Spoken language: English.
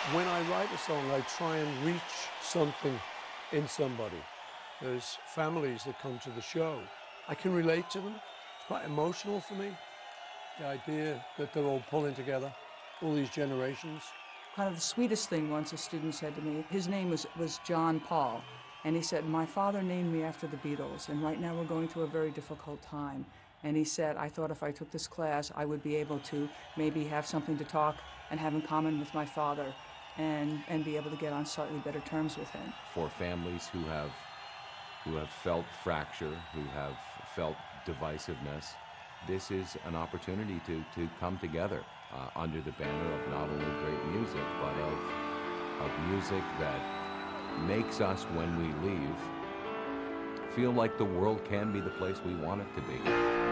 When I write a song, I try and reach something in somebody. There's families that come to the show. I can relate to them. It's quite emotional for me, the idea that they're all pulling together, all these generations. Kind of the sweetest thing once a student said to me, his name was John Paul, and he said, my father named me after the Beatles, and right now we're going through a very difficult time. And he said, I thought if I took this class, I would be able to maybe have something to talk and have in common with my father and be able to get on slightly better terms with him. For families who have felt fracture, who have felt divisiveness, this is an opportunity to come together under the banner of not only great music, but of music that makes us, when we leave, feel like the world can be the place we want it to be.